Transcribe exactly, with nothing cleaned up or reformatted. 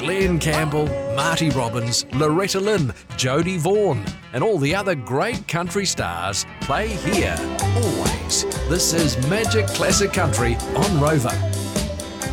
Glenn Campbell, Marty Robbins, Loretta Lynn, Jodie Vaughan, and all the other great country stars play here, always. This is Magic Classic Country on Rover.